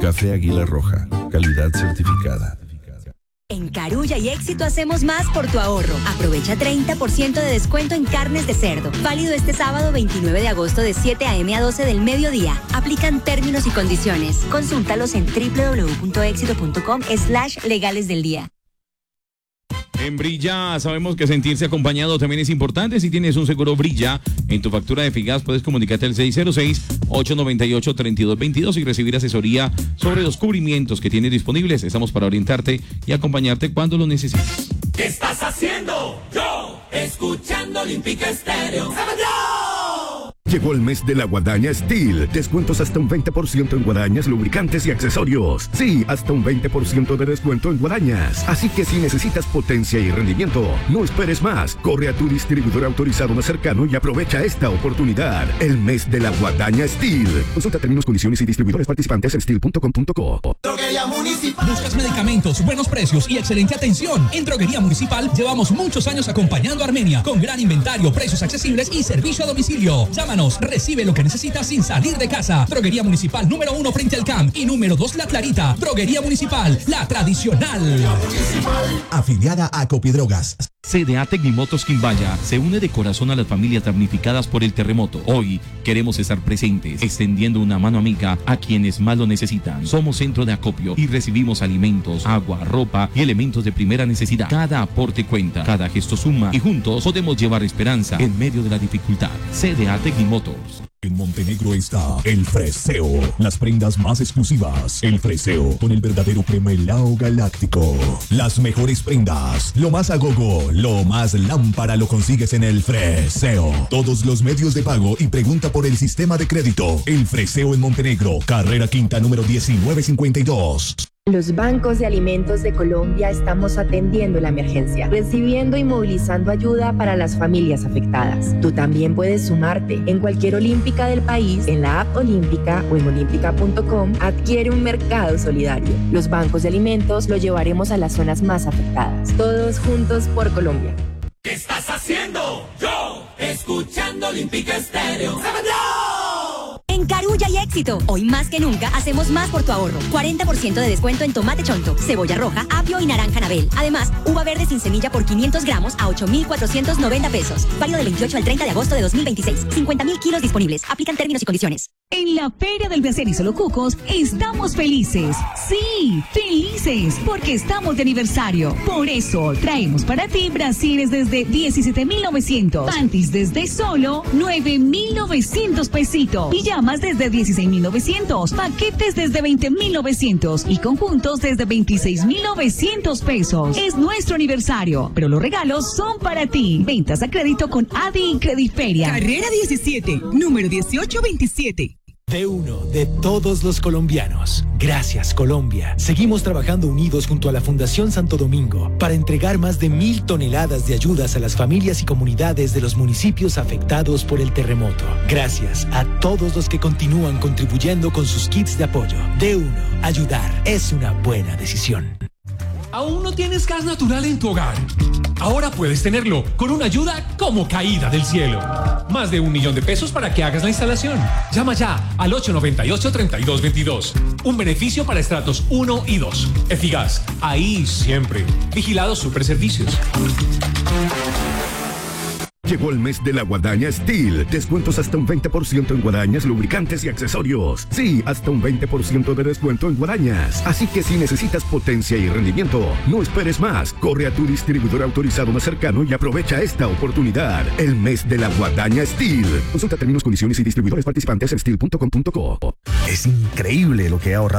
Café Águila Roja, calidad certificada. En Carulla y Éxito hacemos más por tu ahorro. Aprovecha 30% de descuento en carnes de cerdo. Válido este sábado 29 de agosto de 7 a.m. a 12 del mediodía. Aplican términos y condiciones. Consúltalos en www.éxito.com/legales del día. En Brilla sabemos que sentirse acompañado también es importante. Si tienes un seguro Brilla en tu factura de Figas, puedes comunicarte al 606-898-3222 y recibir asesoría sobre los cubrimientos que tienes disponibles. Estamos para orientarte y acompañarte cuando lo necesites. ¿Qué estás haciendo? Yo, escuchando Olímpica Estéreo. Llegó el mes de la Guadaña Steel. Descuentos hasta un 20% en guadañas, lubricantes y accesorios. Sí, hasta un 20% de descuento en guadañas. Así que si necesitas potencia y rendimiento, no esperes más. Corre a tu distribuidor autorizado más cercano y aprovecha esta oportunidad. El mes de la Guadaña Steel. Consulta términos, condiciones y distribuidores participantes en steel.com.co. Droguería Municipal. ¿Buscas medicamentos, buenos precios y excelente atención? En Droguería Municipal llevamos muchos años acompañando a Armenia con gran inventario, precios accesibles y servicio a domicilio. Llámanos, recibe lo que necesitas sin salir de casa. Droguería Municipal número 1 frente al CAMP y número 2 La Clarita. Droguería Municipal, la tradicional. Afiliada a Copidrogas. CDA Tecnimotos Quimbaya se une de corazón a las familias damnificadas por el terremoto. Hoy queremos estar presentes, extendiendo una mano amiga a quienes más lo necesitan. Somos centro de acopio y recibimos alimentos, agua, ropa y elementos de primera necesidad. Cada aporte cuenta, cada gesto suma y juntos podemos llevar esperanza en medio de la dificultad. CDA Tecnimotos. En Montenegro está El Freseo, las prendas más exclusivas. El Freseo, con el verdadero cremelao galáctico. Las mejores prendas, lo más agogo, lo más lámpara lo consigues en El Freseo. Todos los medios de pago y pregunta por el sistema de crédito. El Freseo en Montenegro, carrera quinta número 1952. Los bancos de alimentos de Colombia estamos atendiendo la emergencia, recibiendo y movilizando ayuda para las familias afectadas. Tú también puedes sumarte. En cualquier olímpica del país, en la app Olímpica o en olímpica.com, adquiere un mercado solidario. Los bancos de alimentos lo llevaremos a las zonas más afectadas. Todos juntos por Colombia. ¿Qué estás haciendo? Yo, escuchando Olímpica Estéreo. En Carulla y Éxito, hoy más que nunca hacemos más por tu ahorro. 40% de descuento en tomate chonto, cebolla roja, apio y naranja anabel. Además, uva verde sin semilla por 500 gramos a 8,490 pesos. Válido del 28 al 30 de agosto de 2026. 50,000 kilos disponibles. Aplican términos y condiciones. En la Feria del Placer y Solo Cucos estamos felices. Sí, felices, porque estamos de aniversario. Por eso traemos para ti brasiles desde 17,900, panties desde solo 9,900 pesitos, pijamas desde 16,900, paquetes desde 20,900 y conjuntos desde 26,900 pesos. Es nuestro aniversario, pero los regalos son para ti. Ventas a crédito con Adi y Creditferia. Carrera 17, número 1827. De uno, de todos los colombianos. Gracias, Colombia. Seguimos trabajando unidos junto a la Fundación Santo Domingo para entregar más de 1,000 toneladas de ayudas a las familias y comunidades de los municipios afectados por el terremoto. Gracias a todos los que continúan contribuyendo con sus kits de apoyo. De uno, ayudar es una buena decisión. ¿Aún no tienes gas natural en tu hogar? Ahora puedes tenerlo con una ayuda como caída del cielo. Más de 1 millón de pesos para que hagas la instalación. Llama ya al 898-3222. Un beneficio para estratos 1 y 2. Efigas, ahí siempre. Vigilado Superservicios. Llegó el mes de la Guadaña Steel. Descuentos hasta un 20% en guadañas, lubricantes y accesorios. Sí, hasta un 20% de descuento en guadañas. Así que si necesitas potencia y rendimiento, no esperes más. Corre a tu distribuidor autorizado más cercano y aprovecha esta oportunidad. El mes de la Guadaña Steel. Consulta términos, condiciones y distribuidores participantes en steel.com.co. Es increíble lo que he ahorrado